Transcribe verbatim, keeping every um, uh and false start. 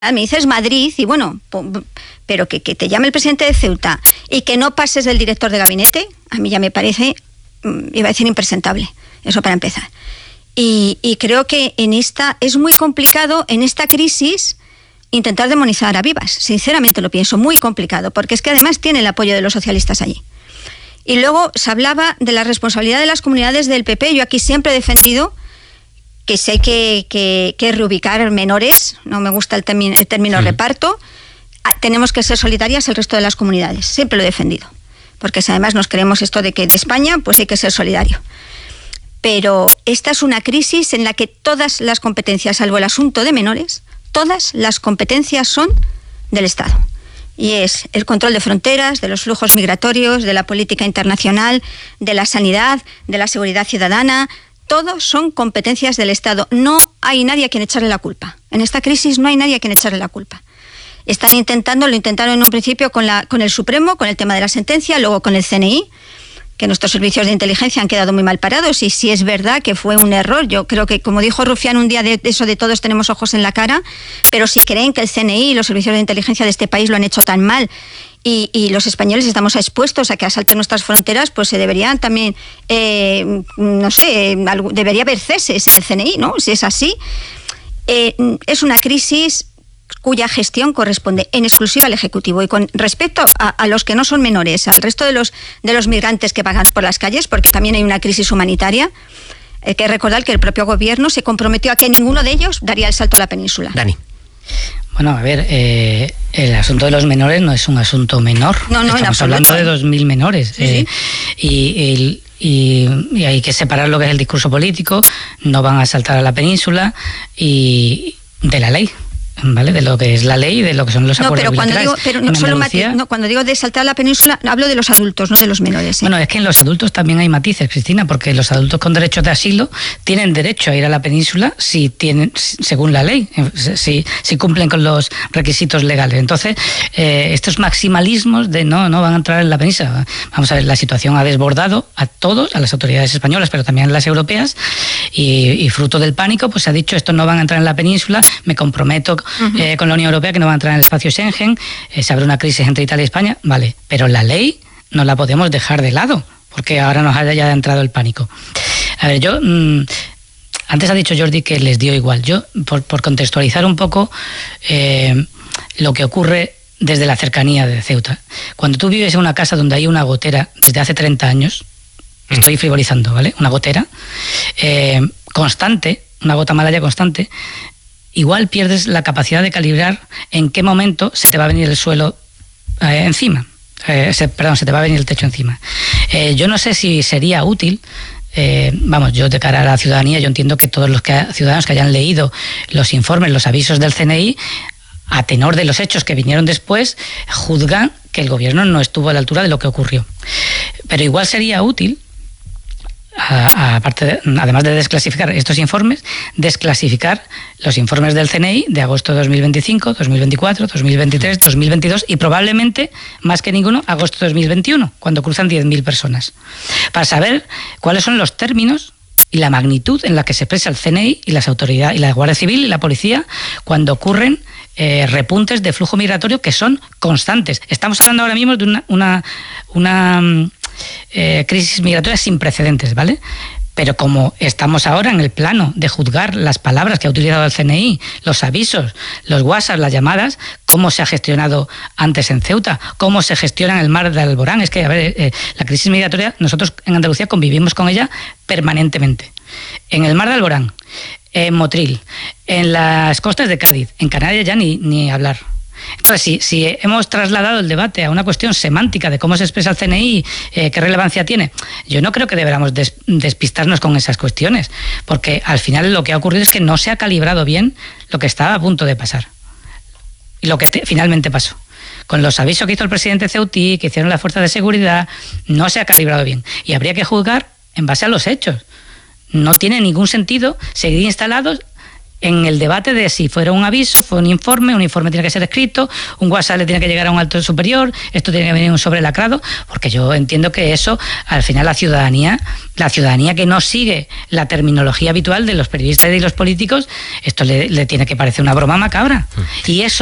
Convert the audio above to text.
me dices Madrid y bueno, pero que, que te llame el presidente de Ceuta y que no pases del director de gabinete, a mí ya me parece, iba a decir impresentable, eso para empezar. Y, y creo que en esta es muy complicado, en esta crisis, intentar demonizar a Vivas, sinceramente lo pienso, muy complicado, porque es que además tiene el apoyo de los socialistas allí. Y luego se hablaba de la responsabilidad de las comunidades del P P, yo aquí siempre he defendido que si hay que, que, que reubicar menores, no me gusta el, término, el término sí. reparto, tenemos que ser solidarias el resto de las comunidades, siempre lo he defendido, porque si además nos creemos esto de que de España, pues hay que ser solidario. Pero esta es una crisis en la que todas las competencias, salvo el asunto de menores, todas las competencias son del Estado. Y es el control de fronteras, de los flujos migratorios, de la política internacional, de la sanidad, de la seguridad ciudadana. Todos son competencias del Estado. No hay nadie a quien echarle la culpa. En esta crisis no hay nadie a quien echarle la culpa. Están intentando, lo intentaron en un principio con, la, con el Supremo, con el tema de la sentencia, luego con el C N I, que nuestros servicios de inteligencia han quedado muy mal parados, y si es verdad que fue un error, yo creo que, como dijo Rufián un día, de eso de todos tenemos ojos en la cara, pero si creen que el C N I y los servicios de inteligencia de este país lo han hecho tan mal, y, y los españoles estamos expuestos a que asalten nuestras fronteras, pues se deberían también, eh, no sé, debería haber ceses en el C N I, ¿no? Si es así. Eh, es una crisis cuya gestión corresponde en exclusiva al Ejecutivo. Y con respecto a, a los que no son menores, al resto de los, de los migrantes que vagan por las calles, porque también hay una crisis humanitaria, hay que recordar que el propio gobierno se comprometió a que ninguno de ellos daría el salto a la península. Dani. Bueno, a ver, eh, el asunto de los menores no es un asunto menor. No, no, Estamos hablando de dos mil menores. Sí, eh, sí. Y, y, y, y hay que separar lo que es el discurso político. No van a saltar a la península y de la ley. ¿Vale? De lo que es la ley y de lo que son los no, acuerdos pero cuando bilaterales. digo, pero no, solo matiz, no, cuando digo de saltar a la península, hablo de los adultos, no de los menores. ¿eh? Bueno, es que en los adultos también hay matices, Cristina, porque los adultos con derechos de asilo tienen derecho a ir a la península si tienen, según la ley, si, si cumplen con los requisitos legales. Entonces, eh, estos maximalismos de no, no van a entrar en la península. Vamos a ver, la situación ha desbordado a todos, a las autoridades españolas, pero también a las europeas, y, y fruto del pánico, pues se ha dicho, estos no van a entrar en la península, me comprometo uh-huh. eh, con la Unión Europea que no va a entrar en el espacio Schengen, eh, se abre una crisis entre Italia y España, vale, pero la ley no la podemos dejar de lado, porque ahora nos haya ya entrado el pánico. A ver, yo, mmm, antes ha dicho Jordi que les dio igual, yo, por, por contextualizar un poco eh, lo que ocurre desde la cercanía de Ceuta. Cuando tú vives en una casa donde hay una gotera desde hace treinta años, mm. estoy frivolizando, ¿vale? Una gotera eh, constante, una gota malaya constante, igual pierdes la capacidad de calibrar en qué momento se te va a venir el suelo eh, encima. Eh, se, perdón, se te va a venir el techo encima. Eh, yo no sé si sería útil, eh, vamos, yo de cara a la ciudadanía, yo entiendo que todos los que, ciudadanos que hayan leído los informes, los avisos del C N I, a tenor de los hechos que vinieron después, juzgan que el gobierno no estuvo a la altura de lo que ocurrió. Pero igual sería útil, A, a, aparte de, además de desclasificar estos informes, desclasificar los informes del C N I de agosto de dos mil veinticinco, dos mil veinticuatro, dos mil veintitrés, dos mil veintidós y probablemente, más que ninguno, agosto de dos mil veintiuno, cuando cruzan diez mil personas, para saber cuáles son los términos y la magnitud en la que se expresa el C N I y las autoridades, y la Guardia Civil y la Policía, cuando ocurren eh, repuntes de flujo migratorio que son constantes. Estamos hablando ahora mismo de una... una, una Eh, crisis migratoria sin precedentes, ¿vale? Pero como estamos ahora en el plano de juzgar las palabras que ha utilizado el C N I, los avisos, los WhatsApp, las llamadas, cómo se ha gestionado antes en Ceuta, cómo se gestiona en el mar de Alborán. Es que, a ver, eh, la crisis migratoria, nosotros en Andalucía convivimos con ella permanentemente. En el mar de Alborán, en Motril, en las costas de Cádiz, en Canarias ya ni, ni hablar. Entonces, si, si hemos trasladado el debate a una cuestión semántica de cómo se expresa el C N I, eh, qué relevancia tiene, yo no creo que deberíamos des, despistarnos con esas cuestiones, porque al final lo que ha ocurrido es que no se ha calibrado bien lo que estaba a punto de pasar. Y lo que te, finalmente pasó. Con los avisos que hizo el presidente Ceutí, que hicieron las fuerzas de seguridad, no se ha calibrado bien. Y habría que juzgar en base a los hechos. No tiene ningún sentido seguir instalados en el debate de si fuera un aviso, fue un informe, un informe tiene que ser escrito, un WhatsApp le tiene que llegar a un alto superior, esto tiene que venir un sobrelacrado, porque yo entiendo que eso, al final la ciudadanía, la ciudadanía que no sigue la terminología habitual de los periodistas y de los políticos, esto le, le tiene que parecer una broma macabra. Y eso